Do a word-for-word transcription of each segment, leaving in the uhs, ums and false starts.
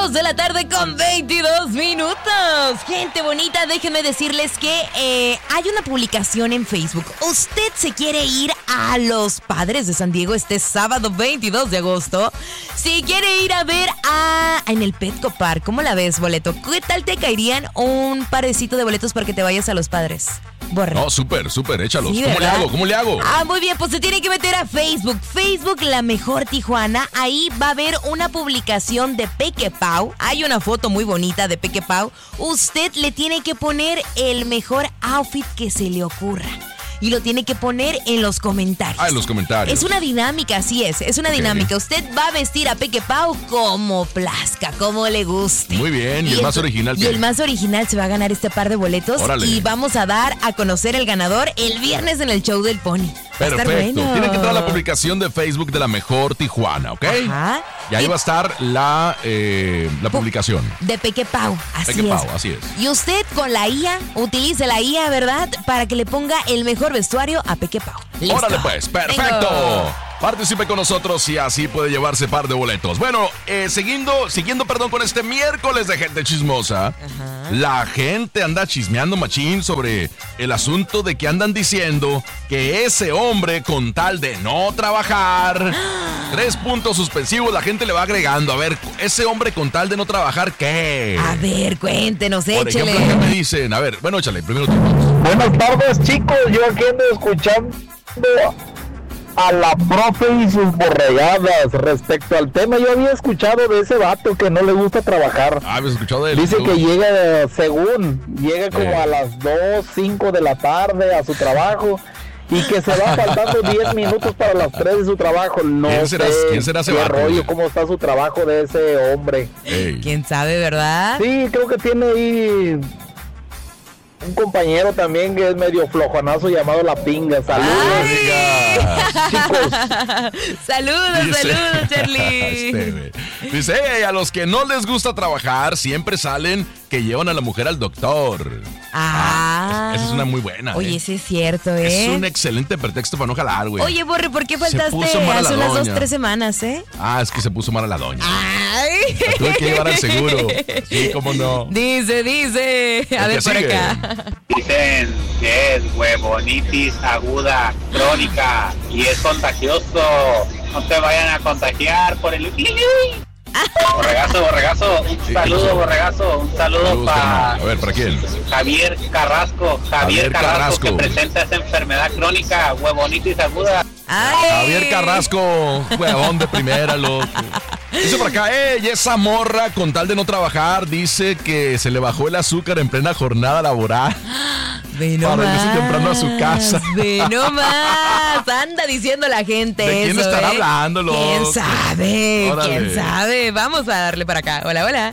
dos de la tarde con veintidós minutos. Gente bonita, déjenme decirles que eh, hay una publicación en Facebook. Usted se quiere ir a los Padres de San Diego este sábado veintidós de agosto. Si quiere ir a ver a en el Petco Park, ¿cómo la ves, boleto? ¿Qué tal te caerían un parecito de boletos para que te vayas a los Padres? Borre. No, súper, súper, échalos. Sí, ¿Cómo ¿verdad? le hago? ¿Cómo le hago? Ah, muy bien, pues se tiene que meter a Facebook. Facebook La Mejor Tijuana. Ahí va a haber una publicación de Peque Pau. Hay una foto muy bonita de Peque Pau. Usted le tiene que poner el mejor outfit que se le ocurra. Y lo tiene que poner en los comentarios. Ah, en los comentarios. Es una dinámica, así es. Es una Ok. dinámica. Usted va a vestir a Peque Pau como plazca, como le guste. Muy bien, ¿y el más ento- original Y qué? el más original se va a ganar este par de boletos. Órale. Y vamos a dar a conocer el ganador el viernes en el show del Pony. Va a estar Perfecto. bueno. Tienen que entrar a la publicación de Facebook de La Mejor Tijuana, ¿ok? Ajá. Y ahí va a estar la, eh, la publicación. De Peque Pau, así Peque es. Pau, así es. Y usted con la I A, utilice la I A, ¿verdad? Para que le ponga el mejor vestuario a Peque Pau. ¿Listo? Órale pues, perfecto. Vengo. Participe con nosotros y así puede llevarse par de boletos. Bueno, eh, siguiendo, siguiendo perdón, con este miércoles de gente chismosa, la gente anda chismeando machín sobre el asunto de que andan diciendo que ese hombre con tal de no trabajar, tres puntos suspensivos, la gente le va agregando. A ver, ese hombre con tal de no trabajar, ¿qué? A ver, cuéntenos, Por échele. ejemplo, ¿qué me dicen? A ver, bueno, échale, primero tú. Buenas tardes, chicos. Yo aquí ando escuchando a la profe y sus borregadas. Respecto al tema, yo había escuchado de ese vato que no le gusta trabajar. Ah, ¿habías escuchado de él? Dice ¿Tú? que llega, según, llega como Eh. a las dos, cinco de la tarde a su trabajo y que se va faltando diez minutos para las tres de su trabajo. No ¿Quién será- sé quién será ese qué vato, rollo, güey? cómo está su trabajo de ese hombre. Ey. ¿Quién sabe, verdad? Sí, creo que tiene ahí un compañero también que es medio flojonazo llamado La Pinga. Saludos, Amiga. chicos. Saludos, Dice- saludos, Charlie. Este, güey. Dice, "Hey, a los que no les gusta trabajar, siempre salen que llevan a la mujer al doctor." Ah. Esa es una muy buena. Oye, eh. sí es cierto, ¿eh? Es un excelente pretexto para no jalar, güey. Oye, Borre, ¿por qué Se faltaste puso mala la hace unas dos, doña. tres semanas, eh? Ah, es que se puso mala la doña. Ay. La tuve que llevar al seguro. Sí, cómo no. Dice, dice. A El ver, que por sigue. acá. Dicen que es huevonitis aguda, crónica y es contagioso. No te vayan a contagiar por el... Borregazo, borregazo, un Sí, saludo, sí. borregazo, un saludo Saludos, para carnal. A ver, ¿para quién? Javier Carrasco, Javier, Javier Carrasco, Carrasco. que presenta esa enfermedad crónica, huevonitis aguda. Ay. Javier Carrasco, huevón de primera, loco. Dice por acá, ey, esa morra con tal de no trabajar, dice que se le bajó el azúcar en plena jornada laboral. Ve Para nomás, irse temprano a su casa. Ve nomás. Anda diciendo la gente ¿De quién eso, estará ¿eh? hablando, loco? ¿Quién sabe? Órale. ¿Quién sabe? Vamos a darle para acá. Hola, hola.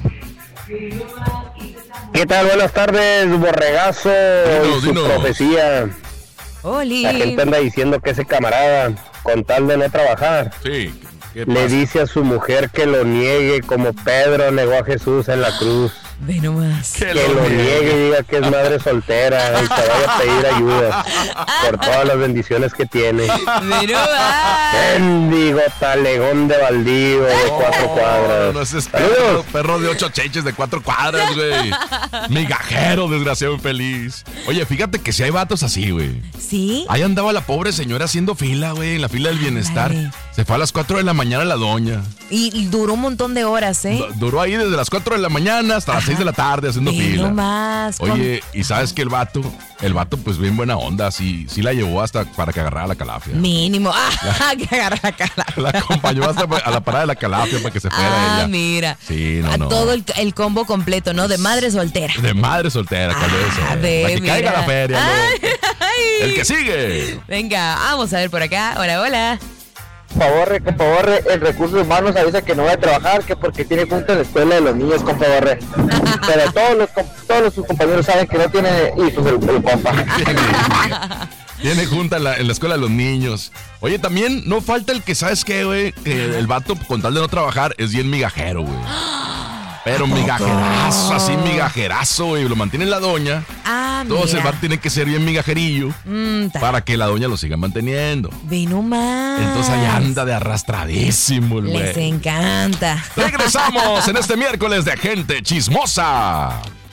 ¿Qué tal? Buenas tardes, borregazo Dinos, y su dinos. profecía. Oli. La gente anda diciendo que ese camarada, con tal de no trabajar, Sí, ¿qué le pasa? dice a su mujer que lo niegue como Pedro negó a Jesús en la cruz. Ve nomás. Que Que lo niegue y diga que es madre soltera y que vaya a pedir ayuda por todas las bendiciones que tiene. Ve nomás. Bendigo talegón de baldío de cuatro No, cuadras. no, ese es perro, Saludos. perro de ocho cheches de cuatro cuadras, güey. Migajero, desgraciado infeliz. Oye, fíjate que si hay vatos así, güey. ¿Sí? Ahí andaba la pobre señora haciendo fila, güey, en la fila del bienestar. Ándale. Se fue a las cuatro de la mañana la doña. Y, y duró un montón de horas, ¿eh? Du- Duró ahí desde las cuatro de la mañana hasta las seis de la tarde haciendo Ve fila. nomás. con- Oye, y sabes que el vato, el vato pues bien buena onda, sí, sí la llevó hasta para que agarrara la calafia. Mínimo. Ah, que agarra la cara. La acompañó hasta a la parada de la calafia para que se fuera Ah, ella. mira. Sí, no, A no. todo el, el combo completo, ¿no? De madre soltera. De madre soltera, tal vez. Ah, eh, ve, para que mira. caiga la feria, ¿no? Ay, ay. El que sigue. Venga, vamos a ver por acá. Hola, hola. Por favor, por favor, el Recursos Humanos avisa que no va a trabajar, que porque tiene junta en la escuela de los niños, compa Borre. Pero todos los, com- todos los sus compañeros saben que no tiene hijos el, el compa. Tiene junta en la, en la escuela de los niños. Oye, también no falta el que, ¿sabes qué, güey? Que el vato, con tal de no trabajar, es bien migajero, güey. Pero migajerazo, así migajerazo, y lo mantiene la doña. Ah, Entonces mira. va a tener que ser bien migajerillo Mm, ta- para que la doña lo siga manteniendo. Ve nomás. Entonces ahí anda de arrastradísimo el Les güey. encanta. Regresamos en este miércoles de Gente Chismosa.